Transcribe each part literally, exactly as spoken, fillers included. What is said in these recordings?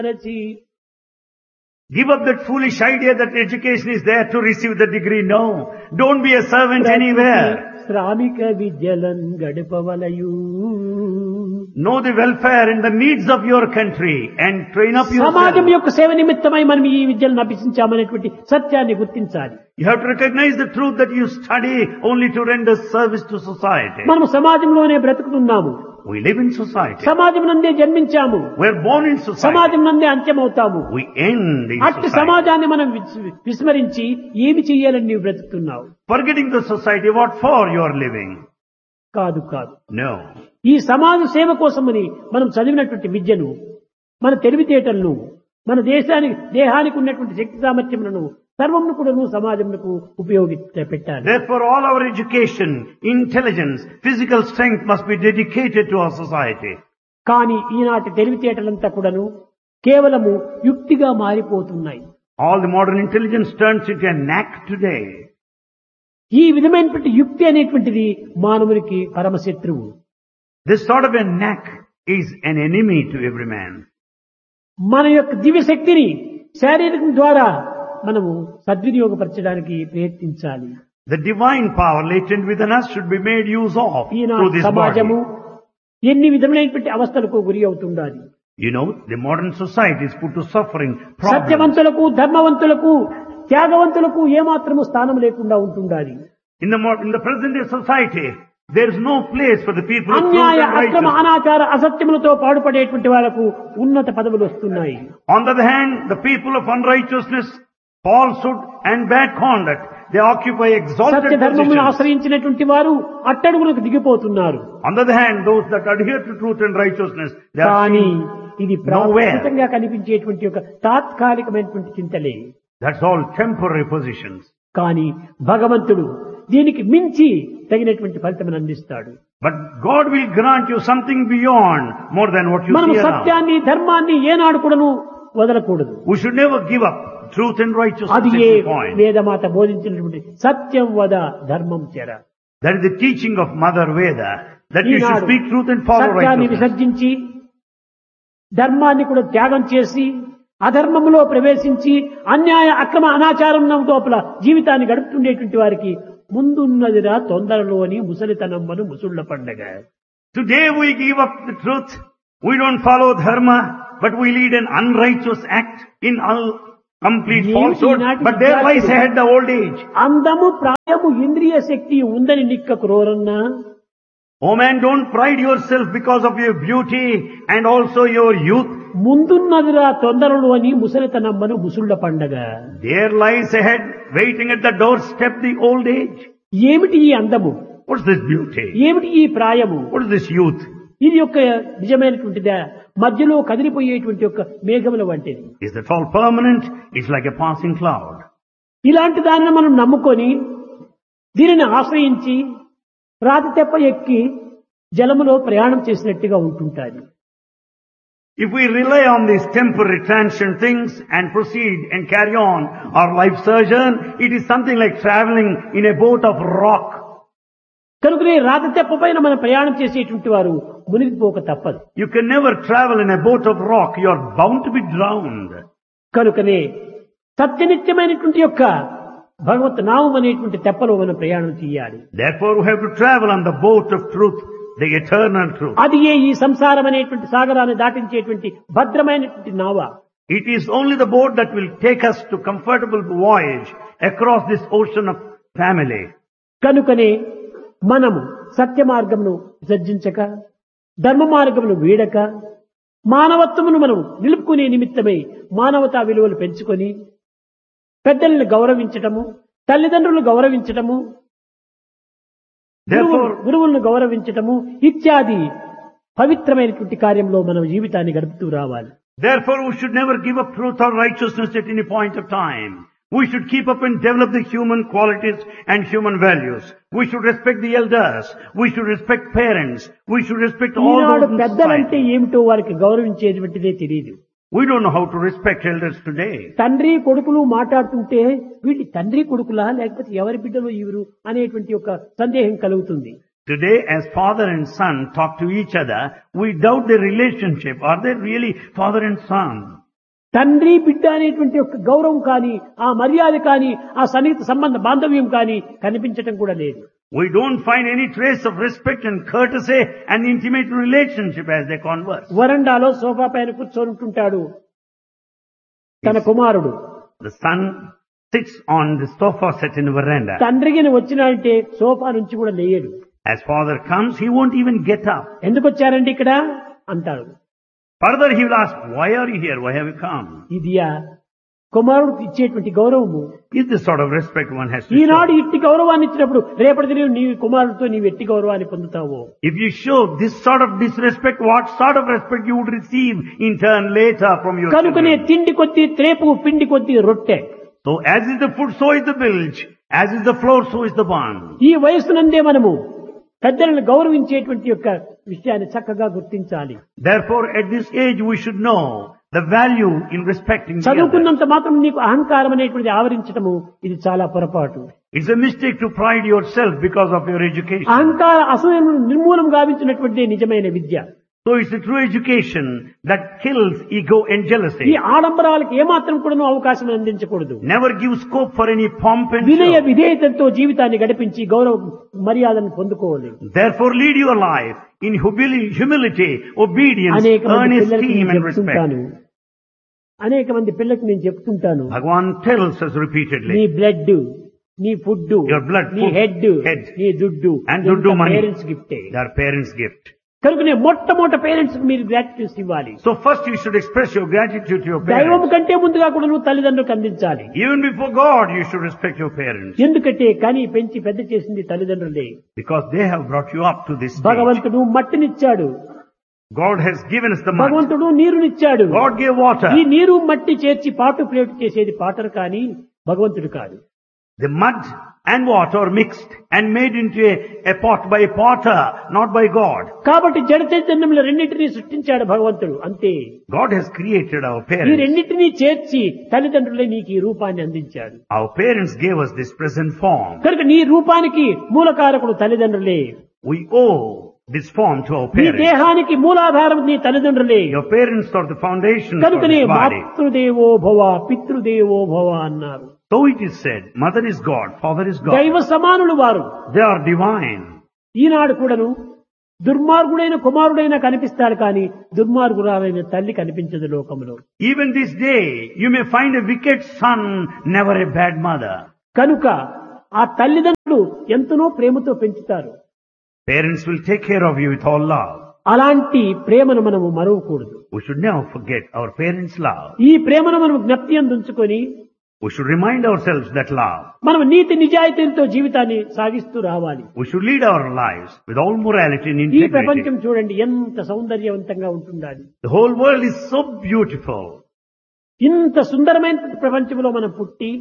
Give up that foolish idea that education is there to receive the degree. No. Don't be a servant anywhere. శ్రామిక విద్యలన్ గడపవలయు. Know the welfare and the needs of your country and train up yourself. సమాజం యొక్క సేవ నిమిత్తమై మనం ఈ విద్యలను అభ్యసించామనేటువంటి సత్యాన్ని గుర్తించాలి. You have to recognize the truth that you study only to render service to society. మనం సమాజంలోనే బ్రతుకుతున్నాము. We live in society. సమాజం నందే జన్మించాము. We are born in society. సమాజం నందే అంత్యమవుతాము. We end in అట్టి society. సమాజాన్ని మనం విస్- విస్మరించి ఏమి చెయ్యాలని నీవు బ్రతుకుతున్నావు? Forgetting the society, what for you are living? కాదు కాదు. No. ఈ సమాజ సేవ కోసమని మనం చదివినటువంటి విద్యను, మన తెలివితేటలను, మన దేశానికి దేహానికి ఉన్నటువంటి శక్తి సామర్థ్యములను సర్వమును కూడా సమాజమునకు ఉపయోగించ పెట్టాలి. Therefore all our education, intelligence, physical strength must be dedicated to our society. కానీ ఈనాటి తెలివితేటలంతా కూడాను కేవలము యుక్తిగా మారిపోతున్నాయి. All the modern intelligence turns into a knack today. ఈ విధమైనటువంటి యుక్తి అనేటువంటిది మానవునికి పరమశత్రువు. This sort of a knack is an enemy to every man. మన యొక్క దివ్య శక్తిని శారీరకం ద్వారా మనము సద్వినియోగపరచడానికి ప్రయత్నించాలి. The divine power latent within us should be made use of through ఈనాటి this సమాజము body. ఎన్ని విధములైనటువంటి అవస్థలకు గురి అవుతుండాలి. You know, the modern society is put to suffering, problems. సత్యవంతులకు, ధర్మవంతులకు, త్యాగవంతులకు ఏమాత్రము స్థానం లేకుండా ఉంటుండాలి. In the, mo- in the present day society, there is no place for the people of truth అన్యాయ and అక్రమ righteousness. అనాచార అసత్యములతో పాడుపడేటువంటి వాళ్లకు ఉన్నత పదవులు వస్తున్నాయి. On the other hand, the people of unrighteousness, falsehood and bad conduct, they occupy exalted సత్య ధర్మమును positions. ఆశ్రయించినటువంటి వారు అట్టడుగులకు దిగిపోతున్నారు. On the other hand, those that adhere to truth and righteousness, they are కానీ seen ఇది nowhere. ప్రాకృతంగా కనిపించేటువంటి ఒక తాత్కాలికమైనటువంటి చింతలే. That's all temporary positions. కానీ భగవంతుడు దీనికి మించి తగినటువంటి ఫలితం అందిస్తాడు. But God will grant you something beyond more than what you మనము see around. సత్యాన్ని ధర్మాన్ని ఏనాడు కూడాను వదలకూడదు. We should never give up truth and righteousness అది at ఏ any point. వేదమాత బోధించినటువంటి సత్యం వద ధర్మం చెర. That is the teaching of Mother Veda, that you should Eenadu speak truth and follow సత్యాన్ని righteousness. విసర్జించి ధర్మాన్ని కూడా త్యాగం చేసి అధర్మములో ప్రవేశించి అన్యాయ అక్రమ అనాచారం లోపల జీవితాన్ని గడుపుతుండేటువంటి వారికి ముందున్నదిరా తొందరలో అని ముసలితనమ్మను ముసుళ్ల పండగ. Today we give up the truth. We don't follow dharma, but we lead an unrighteous act in un- complete ఏమిటి falsehood. ఈనాటి But there lies విద్యార్థులు? ahead the old age. అందము ప్రాయము ఇంద్రియ శక్తి ఉందని నిక్క క్రోరన్నా. Oh man, don't pride yourself because of your beauty and also your youth. ముందున్నదిరా తొందరలు అని ముసలితనమ్మను ముసుళ్ల పండగ. There lies ahead, waiting at the doorstep, the old age. ఏమిటి ఈ అందము? What's this beauty? ఏమిటి ఈ ప్రాయము? What is this youth? ఇది యొక్క నిజమైనటువంటిదా? మధ్యలో కదిలిపోయేటువంటి యొక్క మేఘముల వంటిది. Is that all permanent? It's like a passing cloud. ఇలాంటి దాన్ని మనం నమ్ముకొని దీనిని ఆశ్రయించి రాతి తెప్ప ఎక్కి జలములో ప్రయాణం చేసినట్టుగా ఉంటుంటాది. If we rely on these temporary transient things and proceed and carry on our life sojourn, it is something like traveling in a boat of rock. కనుకనే రాతి తెప్ప పైన మనం ప్రయాణం చేసేటువంటి వారు మునిగిపోక తప్పదు. You can never travel in a boat of rock. You are bound to be drowned. కనుకనే సత్యనిత్యమైనటువంటి యొక్క భగవత్ నామం అనేటువంటి తెప్పలో మనం ప్రయాణం చేయాలి. Therefore we have to travel on the boat of truth, the eternal truth. అది ఏ ఈ సంసారం అనేటువంటి సాగరాన్ని దాటించేటువంటి భద్రమైనటువంటి నావ. It is only the boat that will take us to comfortable voyage across this ocean of family. కనుకనే మనము సత్య మార్గమును విసర్జించక ధర్మ మార్గమును వీడక మానవత్వమును మనం నిలుపుకునే నిమిత్తమై మానవతా విలువలు పెంచుకొని పెద్దలను గౌరవించటము, తల్లిదండ్రులను గౌరవించటము, Therefore, గురువులను గౌరవించటము ఇత్యాది పవిత్రమైనటువంటి కార్యంలో మనం జీవితాన్ని గడుపుతూ రావాలి. therefore we should never give up truth or righteousness at any point of time. We should keep up and develop the human qualities and human values. We should respect the elders. We should respect parents. We should respect all Eenadu those in పెద్దలంటే society. ఏమిటో వారికి గౌరవించేటువంటిదే తెలియదు. We don't know how to respect elders today. తండ్రి కొడుకులు మాట్లాడుతుంటే వీళ్ళు తండ్రి కొడుకులా లేకపోతే ఎవరి బిడ్డలు ఇవరు అనేటువంటి ఒక సందేహం కలుగుతుంది. Today, as father and son talk to each other, we doubt their relationship. Are they really father and son? తండ్రి బిడ్డ అనేటువంటి ఒక గౌరవం కానీ ఆ మర్యాద కానీ ఆ సన్నిహిత సంబంధ బాంధవ్యం కానీ కనిపించటం కూడా లేదు. We don't find any trace of respect and courtesy and intimate relationship as they converse. వరండాలో సోఫా పైన కూర్చొని ఉంటుంటాడు తన కుమారుడు. The son sits on the sofa set in the veranda. తండ్రికి వచ్చినాడంటే సోఫా నుంచి కూడా లేయడు. As father comes, he won't even get up. ఎందుకు వచ్చారండి ఇక్కడ అంటాడు. Further he will ask, why are you here? Why have you come? ఇదియా కుమారుడికి ఇచ్చేటువంటి గౌరవము. Is this sort of respect one has to Eenadu show? ఇట్టి గౌరవాన్ని ఇచ్చినప్పుడు రేపటి దినం నీ కుమారుడితో నీవు ఎట్టి గౌరవాన్ని పొందుతావు. If you show this sort of disrespect, what sort of respect you would receive in turn later from your కనుకనే children? తిండి కొద్ది త్రేపు పిండి కొద్ది రొట్టె. So as is the food, so is the bilge. As is the floor, so is the bun. ఈ వయస్సునందే మనము పెద్దలను గౌరవించేటువంటి యొక్క విషయాన్ని చక్కగా గుర్తించాలి. Therefore, at this age, we should know the value in respecting the others. చదువుకున్నంత మాత్రం నీకు అహంకారం అనేటువంటిది ఆవరించడము ఇది చాలా పొరపాటు. It's a mistake to pride yourself because of your education. అహంకార అసూయను నిర్మూలం గావించినటువంటిదే నిజమైన విద్య. So it's a true education that kills ego and ఈ jealousy. ఆడంబరాలకు ఏమాత్రం కూడాను అవకాశం అందించకూడదు. Never give scope for any pomp and వినయ show. విధేయతతో జీవితాన్ని గడిపించి గౌరవ మర్యాదను పొందుకోవాలి. Therefore, lead your life in humili- humility, obedience, అనేక మంది earnest పిల్లలకు esteem నేను and respect. చెప్తుంటాను అనేక మంది పిల్లలకు నేను చెప్తుంటాను Bhagavan tells us నీ repeatedly, బ్లడ్ నీ ఫుడ్ Your blood, నీ food, హెడ్ head, నీ దుడ్డు and duddu money. Parents గిఫ్టే. their parents' gift. కనుక నేను మొట్టమొదట పేరెంట్స్ మీరు గ్రాటిట్యూడ్ ఇవ్వాలి. So first you should express your gratitude to your దైవం parents. కంటే ముందుగా కూడా నువ్వు తల్లిదండ్రులకు అందించాలి. Even before God, you should respect your parents. ఎందుకంటే కని పెంచి పెద్ద చేసింది తల్లిదండ్రులే. Because they have brought you up to this stage. భగవంతుడు మట్టినిచ్చాడు, God has given us the mud. భగవంతుడు నీరునిచ్చాడు. God gave water. ఈ నీరు మట్టి చేర్చి పాటు ప్లేట్ చేసేది పాటర్ కానీ భగవంతుడు కాదు. The mud and water are mixed and made into a, a pot by a potter, not by God. కాబట్టి జడ చైతన్యంలో రెండింటినీ సృష్టించాడు భగవంతుడు అంతే. God has created our ఈ parents. రెండింటినీ చేర్చి తల్లిదండ్రులే నీకు ఈ రూపాన్ని అందించాడు. Our parents gave us this present form. కనుక నీ రూపానికి మూలకారకుడు తల్లిదండ్రులే. We owe this form to our నీ parents. దేహానికి మూలాధారం నీ తల్లిదండ్రులే. Your parents are the foundation for కనుకనే this body. మాతృదేవో భవ పితృదేవో భవ అన్నారు. So it is said, mother is God, father is God. దైవ సమానులు వారు. They are divine. ఈనాడు కూడాను దుర్మార్గుడైన కుమారుడైనా కనిపిస్తారు కానీ దుర్మార్గురాలైన తల్లి కనిపించదు లోకంలో. Even this day, you may find a wicked son, never a bad mother. కనుక ఆ తల్లిదండ్రులు ఎంతనో ప్రేమతో పెంచుతారు. Parents will take care of you with all love. అలాంటి ప్రేమను మనము మరవకూడదు. We should never forget our parents' love. ఈ ప్రేమను మనం జ్ఞప్తి అందుకొని We should remind ourselves that love. మనం నీతి నిజాయితీలతో జీవితాన్ని సాగిస్తూ రావాలి. We should lead our lives with all morality and ఈ integrity. ప్రపంచం చూడండి ఎంత సౌందర్యవంతంగా ఉంటుండాలి. The whole world is so beautiful. ఇంత సుందరమైన ప్రపంచంలో మనం పుట్టి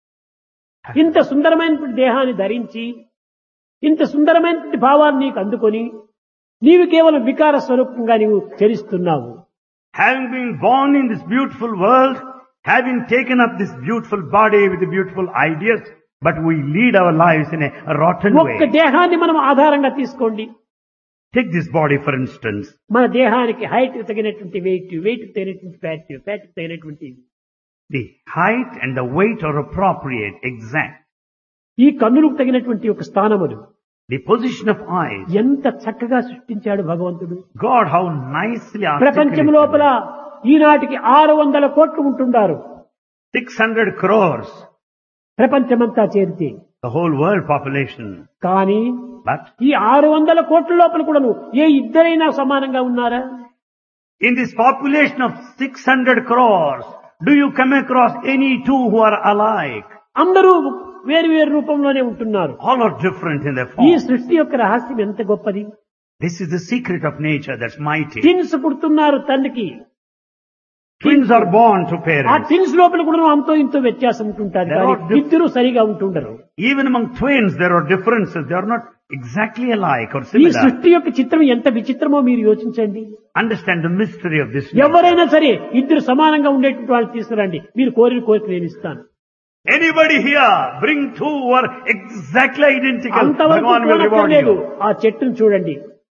ఇంత సుందరమైన దేహాన్ని ధరించి ఇంత సుందరమైన భావాన్ని నీకు అందుకొని నీవు కేవలం వికార స్వరూపంగా నీవు చరిస్తున్నావు. Having been born in this beautiful world, having taken up this beautiful body with the beautiful ideas, but we lead our lives in a rotten ఒక్క way. దేహాన్ని మనం ఆధారంగా తీసుకోండి. Take this body for instance. మన దేహానికి height తగినటువంటి wait, wait తగినటువంటి fat, fat తగినటువంటి The height and the weight are appropriate, exact. ఈ కన్నులకు తగినటువంటి ఒక స్థానములు The position of eyes. ఎంత చక్కగా సృష్టించాడు భగవంతుడు. God, how nicely ప్రపంచం articulated. లోపల ఈనాటికి ఆరు వందల కోట్లు ఉంటున్నారు. six hundred crores. ప్రపంచమంతా చేరితే The whole world population. కానీ But ఈ ఆరు వందల కోట్ల లోపల కూడాను ఏ ఇద్దరైనా సమానంగా ఉన్నారా? in this population of six hundred crores, do you come across any two who are alike? అందరూ వేరు వేరు రూపంలోనే ఉంటున్నారు. All are different in their ఈ form. సృష్టి యొక్క రహస్యం ఎంత గొప్పది. This is the secret of nature that's mighty. Twins పుడుతున్నారు తల్లికి. Twins are born to ఆ parents. ట్విన్స్ లోపల కూడా అంతో ఇంతో వ్యత్యాసం ఉంటుంటారు. There are కానీ diff- ఇద్దరు సరిగా ఉంటుండరు. Even among twins there are differences. They are not exactly alike or ఈ similar. సృష్టి యొక్క చిత్రం ఎంత విచిత్రమో మీరు యోచించండి. Understand the mystery of this nature. ఎవరైనా సరే ఇద్దరు సమానంగా ఉండేటువంటి వాళ్ళు తీసుకురండి, మీరు కోరిన కోరిక నేను ఇస్తాను. Anybody here, bring two who are exactly identical. అంతవరకు Bhagavan will reward కోరక్కర్లేదు. you. ఆ చెట్టును చూడండి,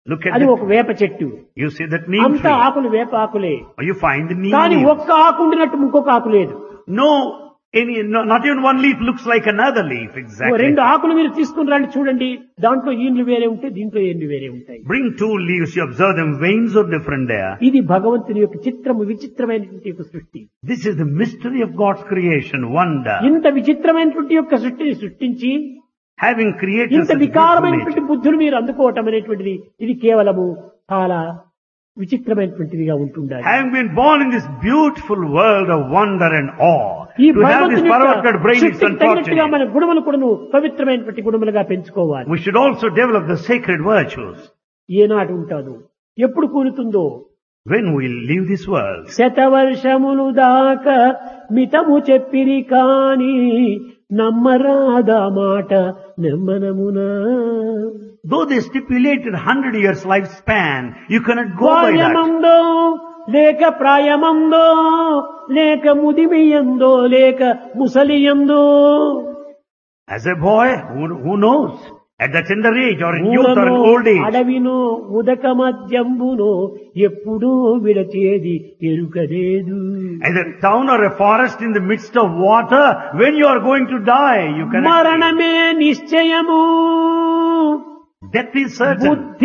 Look at అది that. ఒక వేప చెట్టు. You see that neem అంత tree. ఆకులు వేప ఆకులే. You find the neem కానీ leaves. ఒక్క ఆకు ఉండినట్టు ఇంకొక ఆకు లేదు. No, any, no, not even one leaf looks like another leaf, oh exactly. రెండు ఆకులు మీరు తీసుకుని రండి చూడండి, దాంట్లో ఈండ్లు వేరే ఉంటాయి, దీంట్లో ఏండ్లు వేరే ఉంటాయి. Bring two leaves, you observe them, veins are different there. ఇది భగవంతుని యొక్క చిత్రము, విచిత్రమైనటువంటి యొక్క సృష్టి. This is the mystery of God's creation, wonder. ఇంత విచిత్రమైనటువంటి యొక్క సృష్టిని సృష్టించి Having created ఇంత such beautiful వికారమైనటువంటి nature. బుద్ధులు మీరు అందుకోవటం అనేటువంటిది ఇది కేవలము చాలా విచిత్రమైనటువంటిదిగా ఉంటుండాలి. Having been born in this beautiful world of wonder and awe, ఈ to have this భగవంతుని perverted యొక్క brain is శక్తికి తగినట్టుగా unfortunate. మన గుణములు కూడా పవిత్రమైనటువంటి గుణములుగా పెంచుకోవాలి. We should also develop the sacred virtues. ఏనాడు ఉంటాదో, ఎప్పుడు కూలుతుందో, When we leave this world, శతవర్షములు దాకా మితము చెప్పిరి కాని నమ్మరాదా మాట నెమ్మనమునా. though they stipulated hundred years lifespan, you cannot go by that. ప్రాయమందో లేక ప్రాయమందో లేక ముదిమియందో లేక ముసలియందో, As a boy, who, who knows? At the tender age or in youth or in ఊరనో old age. అడవినో ఉదక మధ్యంబునో ఎప్పుడూ విడచేది ఎరుకలేదు. Either town or a forest in the midst of water, when you are going to die, you cannot. మరణమే నిశ్చయము, Death is certain. బుద్ధి